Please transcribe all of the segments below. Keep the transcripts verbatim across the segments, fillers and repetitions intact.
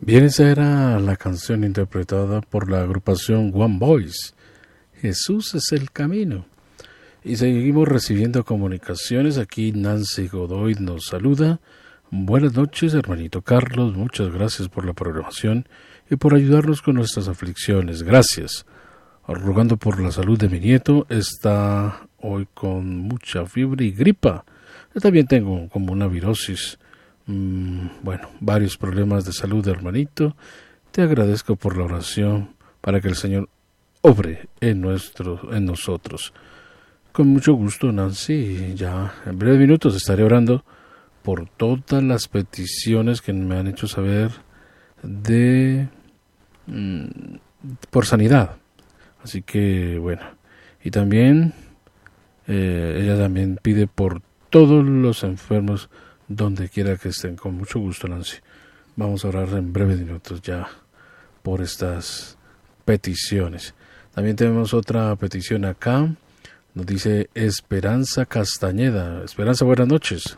Bien, esa era la canción interpretada por la agrupación One Voice. Jesús es el camino. Y seguimos recibiendo comunicaciones. Aquí Nancy Godoy nos saluda. Buenas noches, hermanito Carlos. Muchas gracias por la programación y por ayudarnos con nuestras aflicciones. Gracias. Rogando por la salud de mi nieto. Está hoy con mucha fiebre y gripa. Yo también tengo como una virosis. Mm, bueno, varios problemas de salud, hermanito. Te agradezco por la oración para que el Señor obre en, nuestro, en nosotros. Con mucho gusto, Nancy. Ya en breves minutos estaré orando por todas las peticiones que me han hecho saber de mm, por sanidad. Así que, bueno. Y también, eh, ella también pide por todos los enfermos donde quiera que estén. Con mucho gusto, Nancy. Vamos a orar en breves minutos ya por estas peticiones. También tenemos otra petición acá. Nos dice Esperanza Castañeda. Esperanza, buenas noches.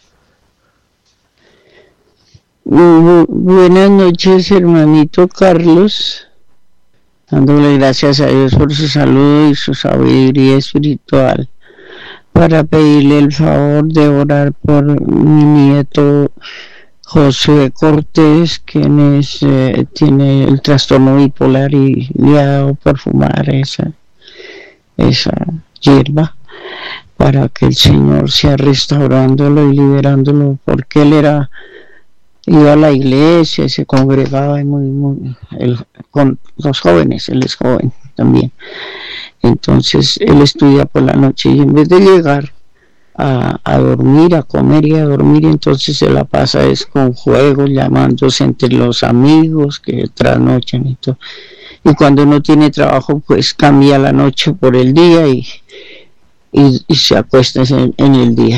Bu- buenas noches, hermanito Carlos. Dándole gracias a Dios por su salud y su sabiduría espiritual, para pedirle el favor de orar por mi nieto Josué Cortés, quien es, eh, tiene el trastorno bipolar y le ha dado por fumar esa, esa hierba, para que el Señor sea restaurándolo y liberándolo, porque él era iba a la iglesia, se congregaba y muy, muy, él, con los jóvenes, él es joven también. Entonces él estudia por la noche y en vez de llegar a, a dormir, a comer y a dormir, entonces se la pasa es con juegos, llamándose entre los amigos que trasnochan y todo. Y cuando no tiene trabajo, pues cambia la noche por el día y, y, y se acuesta en, en el día.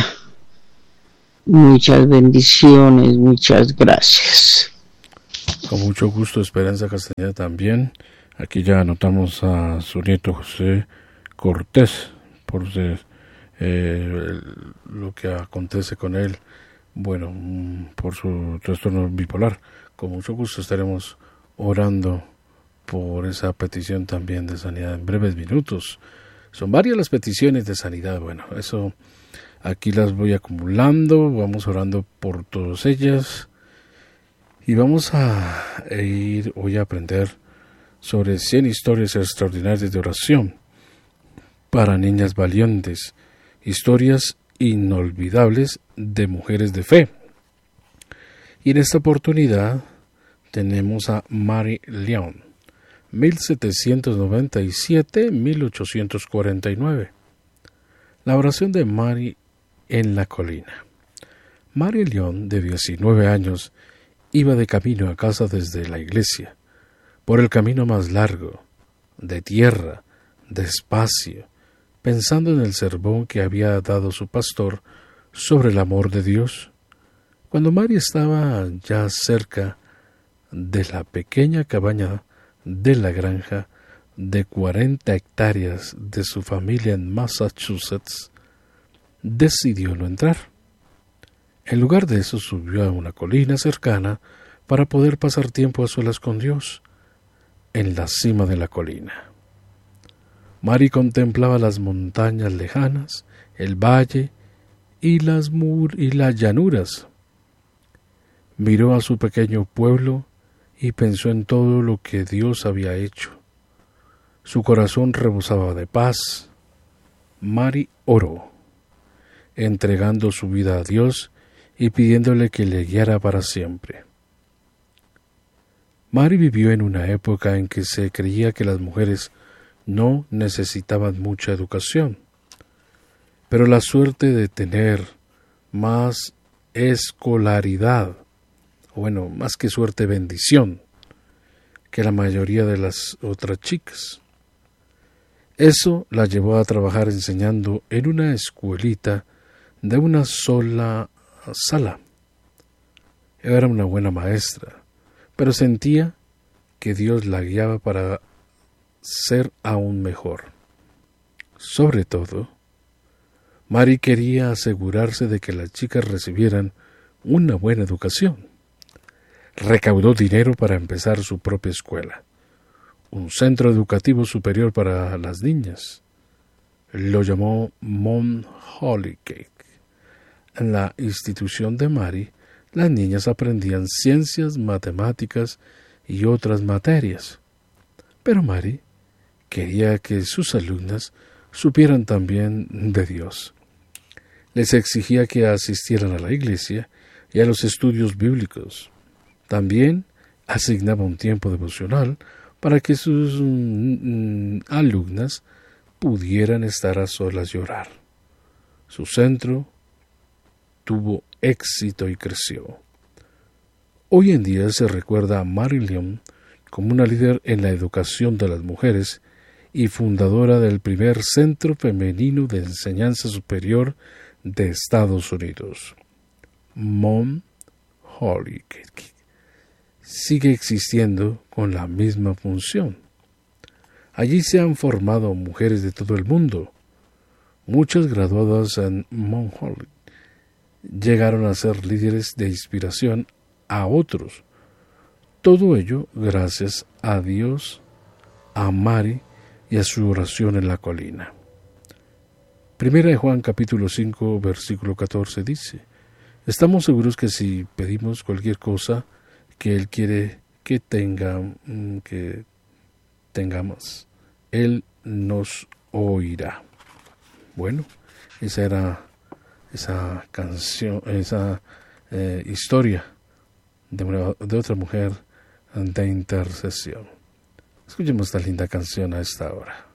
Muchas bendiciones, muchas gracias. Con mucho gusto, Esperanza Castañeda también. Aquí ya anotamos a su nieto José Cortés por ser, eh, lo que acontece con él, bueno, por su trastorno bipolar. Con mucho gusto estaremos orando por esa petición también de sanidad en breves minutos. Son varias las peticiones de sanidad. Bueno, eso aquí las voy acumulando, vamos orando por todas ellas y vamos a ir hoy a aprender sobre cien historias extraordinarias de oración para niñas valientes, historias inolvidables de mujeres de fe. Y en esta oportunidad tenemos a Mary Lyon, mil setecientos noventa y siete a mil ochocientos cuarenta y nueve. La oración de Mary en la colina. Mary Lyon, de diecinueve años, iba de camino a casa desde la iglesia, por el camino más largo, de tierra, despacio, pensando en el sermón que había dado su pastor sobre el amor de Dios. Cuando Mary estaba ya cerca de la pequeña cabaña de la granja de cuarenta hectáreas de su familia en Massachusetts, decidió no entrar. En lugar de eso, subió a una colina cercana para poder pasar tiempo a solas con Dios. En la cima de la colina, Mary contemplaba las montañas lejanas, el valle y las mur y las llanuras. Miró a su pequeño pueblo y pensó en todo lo que Dios había hecho. Su corazón rebosaba de paz. Mary oró, entregando su vida a Dios y pidiéndole que le guiara para siempre. Mary vivió en una época en que se creía que las mujeres no necesitaban mucha educación, pero la suerte de tener más escolaridad, o bueno, más que suerte, bendición, que la mayoría de las otras chicas. Eso la llevó a trabajar enseñando en una escuelita de una sola sala. Era una buena maestra, pero sentía que Dios la guiaba para ser aún mejor. Sobre todo, Mary quería asegurarse de que las chicas recibieran una buena educación. recaudó dinero para empezar su propia escuela, un centro educativo superior para las niñas. Lo llamó Mount Holyoke. En la institución de Mary, las niñas aprendían ciencias, matemáticas y otras materias. Pero Mary quería que sus alumnas supieran también de Dios. Les exigía que asistieran a la iglesia y a los estudios bíblicos. También asignaba un tiempo devocional para que sus mm, alumnas pudieran estar a solas y orar. Su centro tuvo éxito y creció. Hoy en día se recuerda a Mary Lyon como una líder en la educación de las mujeres y fundadora del primer centro femenino de enseñanza superior de Estados Unidos. Mount Holyoke sigue existiendo con la misma función. Allí se han formado mujeres de todo el mundo. Muchas graduadas en Mount Holyoke llegaron a ser líderes de inspiración a otros. Todo ello gracias a Dios, a Mary y a su oración en la colina. Primera de Juan capítulo cinco versículo catorce dice: estamos seguros que si pedimos cualquier cosa que Él quiere que tenga, que tengamos, Él nos oirá. Bueno, esa era esa canción, esa eh, historia de, una, de otra mujer de intercesión. Escuchemos esta linda canción a esta hora.